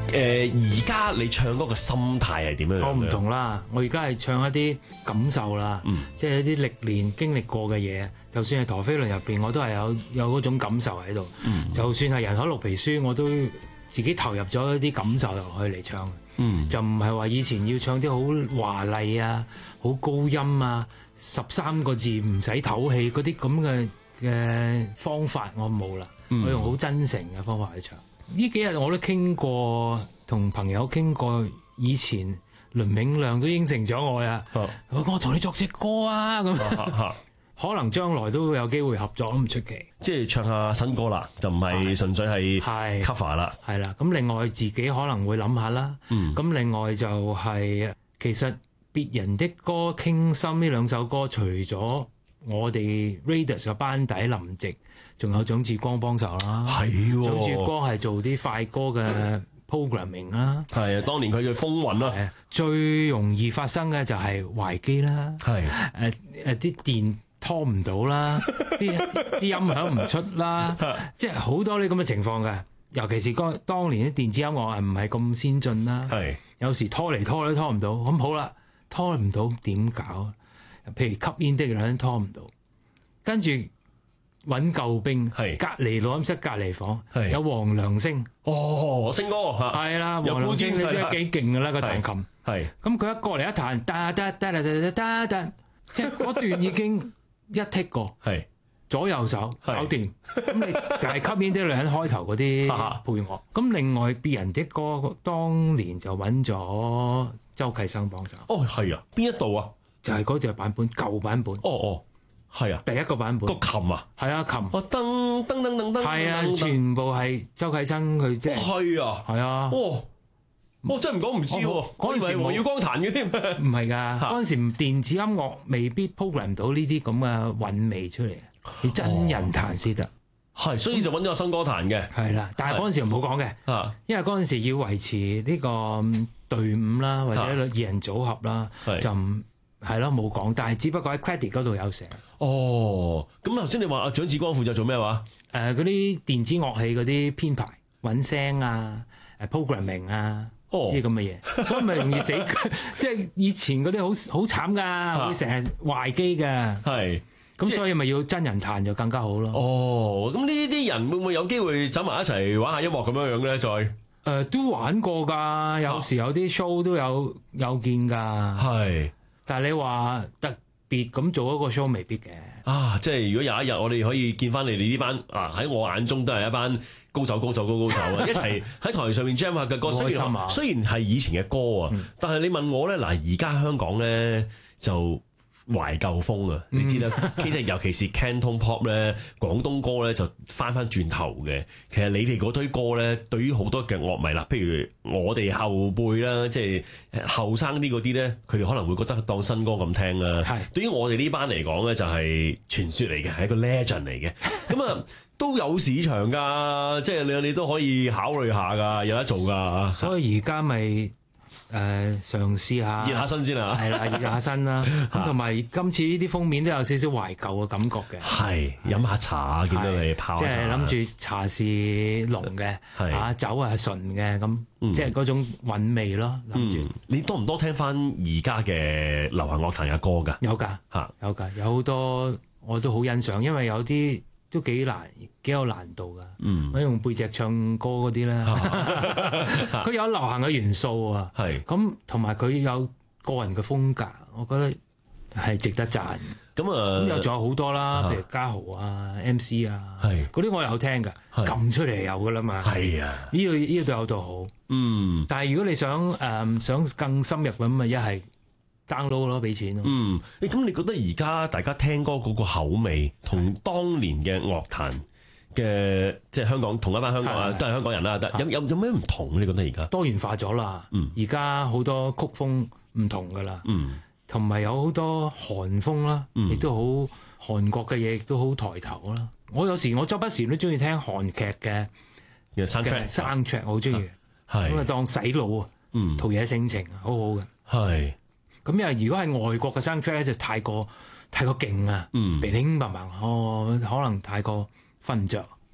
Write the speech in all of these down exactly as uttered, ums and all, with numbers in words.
誒而家你唱歌嘅心態係點樣樣？ 我唔同啦，我而家係唱一啲感受啦， 嗯、 即係一啲歷練經歷過嘅嘢。就算係陀飛輪入邊，我都係有有嗰種感受喺度。嗯、就算係人口綠皮書，我都自己投入咗一啲感受落去嚟唱。嗯、就唔係話以前要唱啲好華麗啊、好高音啊、十三個字唔使唞氣嗰啲咁嘅嘅方法，我冇啦。嗯、我用好真誠嘅方法去唱。呢幾日我都傾過，同朋友傾過，以前倫永亮都應承咗我呀。啊、我同你作隻歌啊咁。啊、可能將來都會有機會合作都唔出奇。 即係唱下新歌啦，就唔係純粹係 cover 啦。 係啦，咁另外自己可能會諗下啦。咁、嗯、另外就係、是、其實別人的歌傾心呢兩首歌，除咗我哋 Raidas 嘅班底林夕，仲有蔣志光幫手啦。係喎，蔣志光係做啲快歌嘅 programming 啦。係啊， 當年佢嘅風雲啦。 最容易發生嘅就係壞機啦。係誒誒啲電拖唔到啦，啲啲音響唔出啦，即係好多呢咁嘅情況嘅。尤其是當當年啲電子音樂係唔係咁先進啦，係有時拖嚟拖去都拖唔到。咁好啦，拖唔到點搞？譬如吸煙的人拖唔到，跟住揾救兵，係隔離錄音室隔離房有黃良星， 哦，星哥係啦，黃良星你真係幾勁㗎啦個彈琴，係咁佢一過嚟一彈，噠噠噠噠噠噠噠，即係嗰段已經一剔過，係左右手搞掂。咁你就係吸煙的女人開頭嗰啲配樂。咁另外別人的歌，當年就揾咗周啟生幫手。 哦，係啊，邊一度啊？ 就係嗰隻版本，舊版本。 哦哦，係啊， 第一個版本。 個琴啊， 係啊，琴。 哦，噔噔噔噔噔。 係啊，全部係周啟生佢即係。 係啊。 係啊。 哦。我真係唔講唔知喎，嗰陣時黃耀光彈嘅添。 唔係㗎，嗰陣時電子音樂未必 program 到呢啲咁嘅韻味出嚟，你真人彈先得。 係，所以就揾咗新歌彈嘅。 係啦，但係嗰陣時唔好講嘅，因為嗰陣時要維持呢個隊伍啦，或者二人組合啦，就唔係咯冇講。但係只不過喺 credit 嗰度有寫。 哦，咁頭先你話阿蔣志光負責做咩話？ 誒嗰啲電子樂器嗰啲編排、揾聲啊、誒 programming 啊。哦，啲咁嘅嘢，所以咪容易死。即係以前嗰啲好好慘㗎，會成日壞機㗎。係，咁所以咪要真人彈就更加好咯。 哦，咁呢啲人會唔會有機會走埋一齊玩下音樂咁樣樣咧？再誒、 呃、都玩過㗎，有時有啲 show 都有有見㗎。係，但係你話特別咁做一個 show 未必嘅。 啊，即係如果有一日我哋可以見翻你哋呢班啊，喺我眼中都係一班高手、高手、高高手啊！一齊喺台上面 jam 下嘅歌，雖然雖然係以前嘅歌啊，嗯、但係你問我咧，嗱而家香港咧就懷舊風啊，你知啦，其實尤其是 Canton Pop 咧，廣東歌咧就翻翻轉頭嘅。其實你哋嗰堆歌咧，對於好多嘅樂迷啦，譬如我哋後輩啦，即係後生啲嗰啲咧，佢哋可能會覺得當新歌咁聽啦。係，對於我哋呢班嚟講咧，就係傳說嚟嘅，係一個 legend 嚟嘅。咁啊。都有市場㗎，即係你你都可以考慮下㗎，有得做㗎。 所以而家咪誒嘗試下熱下身先啊， 係啦，熱下身啦。咁同埋今次呢啲封面都有少少懷舊嘅感覺嘅。 係飲下茶，見到你泡茶， 即係諗住茶是濃嘅，嚇酒係純嘅，咁即係嗰種韻味咯。諗住你多唔多聽翻而家嘅流行樂壇嘅歌㗎？ 有㗎嚇，有㗎，有好多我都好欣賞，因為有啲。都幾難，幾有難度㗎。嗯，我用背脊唱歌嗰啲咧，佢有流行嘅元素啊。係咁，同埋佢有個人嘅風格，我覺得係值得讚。咁啊，咁又仲有好多啦，譬如嘉豪啊、M C 啊，係嗰啲我有聽㗎，撳出嚟有㗎啦嘛。係啊，呢度呢度有度好。嗯，但係如果你想誒、呃、想更深入咁啊，一係。download 咯，俾錢咯。嗯， 你咁你覺得而家大家聽歌嗰個口味，同當年嘅樂壇嘅即係香港同一班香港啊，都係香港人啦，有有有咩唔同？你覺得而家多元化咗啦。嗯，而家好多曲風唔同噶啦。嗯，同埋有好多韓風啦，亦都好韓國嘅嘢，亦都好抬頭啦。我有時我周不時都中意聽韓劇嘅嘅 soundtrack，我好中意。係咁啊，當洗腦啊，嗯，陶冶性情，好好嘅。係。咁因為如果係外國嘅 soundtrack 咧，就太過太過勁啊，鼻鈴白白，哦，可能太過瞓唔着。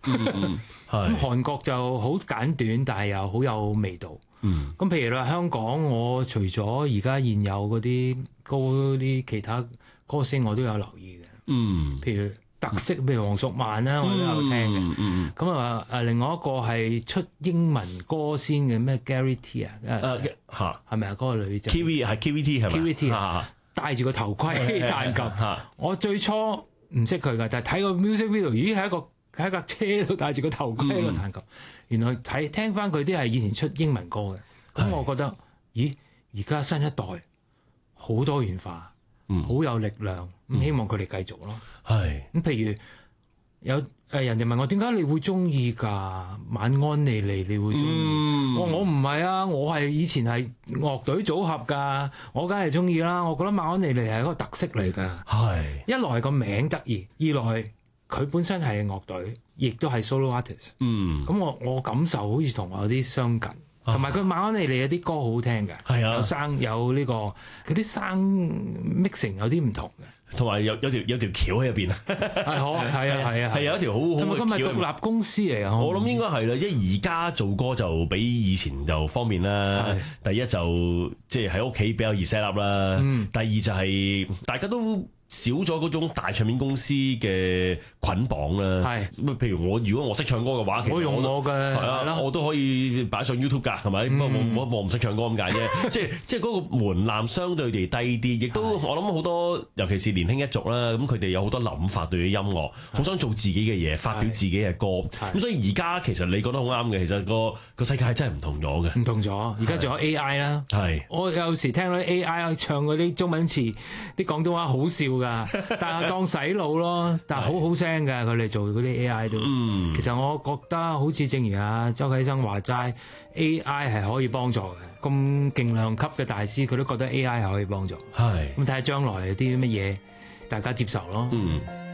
嗯， 咁韓國就好簡短，但係又好有味道。 嗯， 咁譬如話香港，我除咗而家現有嗰啲高啲其他歌星，我都有留意嘅。 嗯， 譬如特色，譬如黃淑曼啦，我都有聽嘅。 嗯嗯， 咁啊誒，另外一個係出英文歌先嘅咩 Gary T 啊？ 誒嚇係咪啊？嗰個女仔 K V 係 K V T 係咪 K V T 啊？ 戴住個頭盔彈琴。我最初唔識佢㗎，但係睇個 music video，咦係一個喺架車度戴住個頭盔喺度彈琴。原來睇聽翻佢啲係以前出英文歌嘅。咁我覺得，咦而家新一代好多元化，好有力量。咁希望佢哋繼續咯。係咁，譬如有誒人哋問我點解你會中意㗎？晚安莉莉你會中意？嗯、我我唔係啊，我係以前係樂隊組合㗎，我梗係中意啦。我覺得晚安莉莉係一個特色嚟㗎。係一來係個名得意，二來佢本身係樂隊，亦都係 solo artist。嗯，咁我我感受好似同我有啲相近。同埋佢晚安莉莉有啲歌好好聽嘅，係啊，有聲有呢、這個佢啲聲 mixing 有啲唔同嘅， 同埋有有條有條橋喺入邊啊，係好係啊係啊係有一條好好嘅橋。同埋佢咪獨立公司嚟啊？ 我諗應該係啦，因為而家做歌就比以前就方便啦。第一就即係喺屋企比較易 set up 啦，嗯、第二就係大家都少咗嗰種大唱片公司嘅捆綁啦，係咁譬如我如果我識唱歌嘅話，其實我用我嘅係啊，我都可以擺上 YouTube 㗎，係咪？不過我我唔識唱歌咁解啫，即係即係嗰個門檻相對地低啲，亦都我諗好多，尤其是年輕一族啦，咁佢哋有好多諗法對於音樂，好想做自己嘅嘢，發表自己嘅歌，咁所以而家其實你覺得好啱嘅，其實個個世界係真係唔同咗嘅， 唔同咗，而家仲有 A I 啦，係我有時聽到 A I 唱嗰啲中文詞，啲廣東話好笑。但係當洗腦咯，但係好好聲㗎，佢哋做嗰啲 A I 都。嗯，其實我覺得好似正如阿周啟生話齋 ，A I 係可以幫助嘅。咁勁量級嘅大師，佢都覺得 A I 係可以幫助。係咁睇下將來啲乜嘢，大家接受咯。嗯。